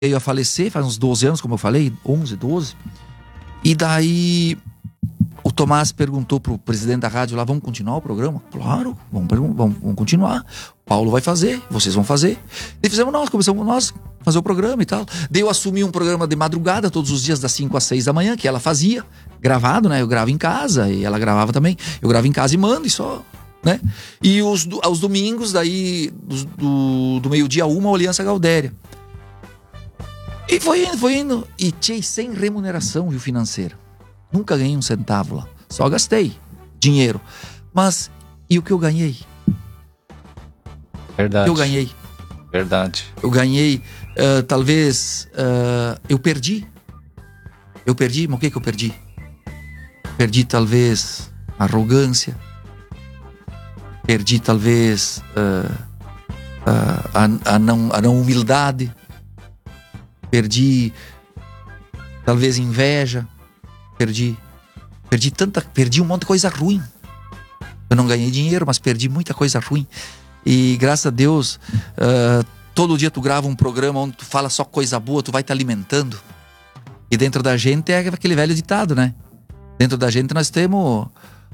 veio a falecer faz uns 12 anos, como eu falei, 11, 12. E daí o Tomás perguntou pro presidente da rádio lá, vamos continuar o programa? Claro, vamos continuar. O Paulo vai fazer, vocês vão fazer. E começamos nós a fazer o programa e tal. Daí eu assumi um programa de madrugada, todos os dias das 5 às 6 da manhã, que ela fazia, gravado, né? Eu gravo em casa e ela gravava também. Eu gravo em casa e mando e só, né? E aos domingos, daí, do meio-dia a 1, a Aliança Gaudéria. E foi indo. E sem remuneração, viu, financeira. Nunca ganhei um centavo lá. Só gastei dinheiro. Mas, e o que eu ganhei? Verdade. Eu ganhei. Verdade. Eu ganhei, talvez, eu perdi. Mas o que eu perdi? Perdi, talvez, arrogância. Perdi, talvez, a não humildade. Perdi, talvez, inveja. Perdi um monte de coisa ruim. Eu não ganhei dinheiro, mas perdi muita coisa ruim. E graças a Deus, todo dia tu grava um programa onde tu fala só coisa boa, tu vai te alimentando. E dentro da gente é aquele velho ditado, né? Dentro da gente nós temos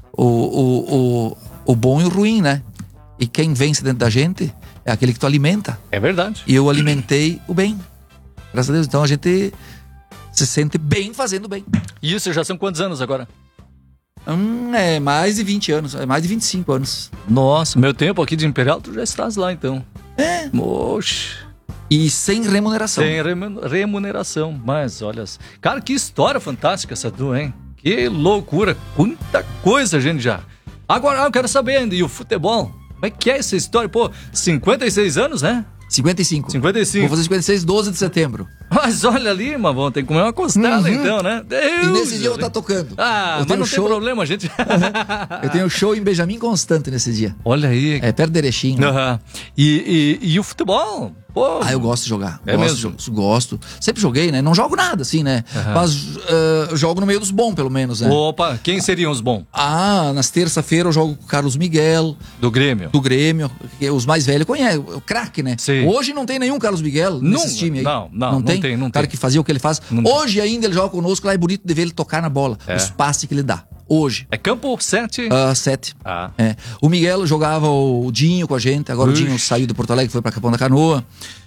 o bom e o ruim, né? E quem vence dentro da gente é aquele que tu alimenta. É verdade. E eu alimentei o bem. Graças a Deus. Então a gente se sente bem fazendo bem. E isso já são quantos anos agora? É mais de 20 anos, é mais de 25 anos. Nossa, meu tempo aqui de Imperial, tu já estás lá então. É. Oxe. E sem remuneração. Sem remuneração, mas olha... Cara, que história fantástica essa tua, hein? Que loucura, quanta coisa a gente já... Agora eu quero saber ainda, e o futebol? Como é que é essa história? Pô, 56 anos, né? 55. Vou fazer 56, 12 de setembro. Mas olha ali, mas vamos ter que comer uma costada então, né? Deus, e nesse dia eu vou estar tocando. Mas não tem problema, gente. Eu tenho show em Benjamin Constante nesse dia. Olha aí. É perto de Erechim. Né? E o futebol? Pô. Eu gosto de jogar. É mesmo? Gosto. Sempre joguei, né? Não jogo nada, assim, né? Mas jogo no meio dos bons, pelo menos, né? Opa, quem seriam os bons? Nas terça-feiras eu jogo com o Carlos Miguel. Do Grêmio? Do Grêmio. Os mais velhos conhecem. O craque, né? Sim. Hoje não tem nenhum Carlos Miguel nesse time aí. Não tem. O cara que fazia o que ele faz. Hoje ainda ele joga conosco, lá é bonito de ver ele tocar na bola. Os passes que ele dá. Hoje. É campo 7? 7. O Miguel jogava o Dinho com a gente. Agora o Dinho saiu de Porto Alegre, foi pra Capão da Canoa.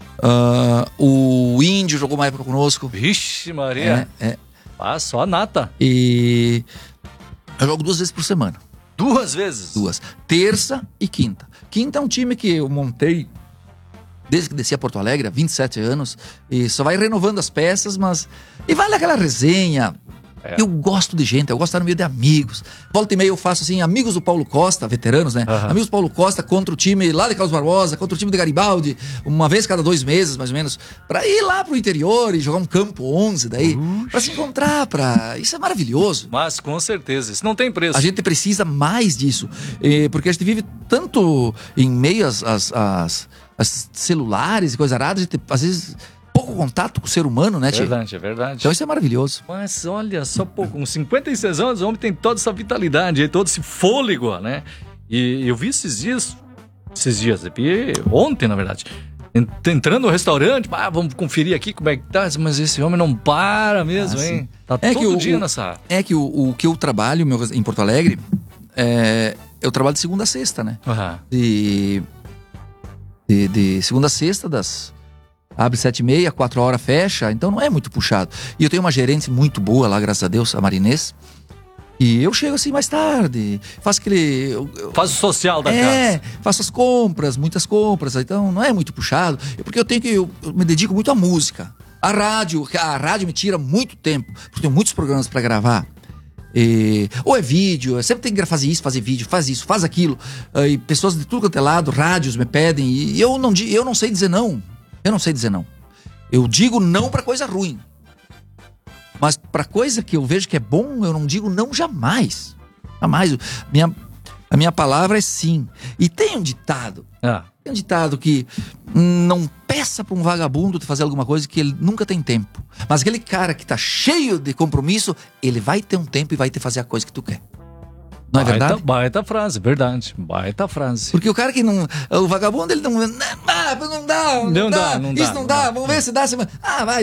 O Índio jogou uma época conosco. Vixe, Maria. Só a nata. E eu jogo 2 vezes por semana. 2 vezes? 2. Terça e quinta. Quinta é um time que eu montei desde que desci a Porto Alegre, há 27 anos. E só vai renovando as peças, mas... E vale aquela resenha. Eu gosto de gente, eu gosto de estar no meio de amigos. Volta e meia eu faço assim, amigos do Paulo Costa, veteranos, né? Amigos do Paulo Costa contra o time lá de Carlos Barbosa, contra o time de Garibaldi, uma vez cada 2 meses, mais ou menos, pra ir lá pro interior e jogar um campo 11 daí, pra se encontrar, isso é maravilhoso. Mas com certeza, isso não tem preço. A gente precisa mais disso, porque a gente vive tanto em meio às celulares e coisa arada, a gente às vezes... pouco contato com o ser humano, né, tio? É verdade. Então isso é maravilhoso. Mas olha só, com 56 anos, o homem tem toda essa vitalidade, todo esse fôlego, né? E eu vi esses dias, ontem, na verdade, entrando no restaurante, vamos conferir aqui como é que tá, mas esse homem não para mesmo, hein? Tá todo dia nessa... É que o que eu trabalho em Porto Alegre, eu trabalho de segunda a sexta, né? De segunda a sexta, abre 7h30, 4 horas fecha, então não é muito puxado. E eu tenho uma gerente muito boa lá, graças a Deus, a Marinês. E eu chego assim mais tarde, faço aquele... Faz o social da casa. Faço as compras, muitas compras, então não é muito puxado. Porque eu me dedico muito à música. A rádio me tira muito tempo, porque tem muitos programas para gravar. Ou é vídeo, sempre tem que fazer isso, fazer vídeo, faz isso, faz aquilo. E pessoas de tudo quanto é lado, rádios me pedem, e eu não sei dizer não. Eu não sei dizer não. Eu digo não pra coisa ruim. Mas pra coisa que eu vejo que é bom, eu não digo não jamais. Jamais. A minha palavra é sim. E tem um ditado. Tem um ditado que não peça pra um vagabundo de fazer alguma coisa que ele nunca tem tempo. Mas aquele cara que tá cheio de compromisso, ele vai ter um tempo e vai te fazer a coisa que tu quer. Não é verdade? Baita frase, verdade. Baita frase. Porque o cara que não... O vagabundo, ele não... Não dá. Não dá. Isso não dá. Vamos ver se dá. Vai.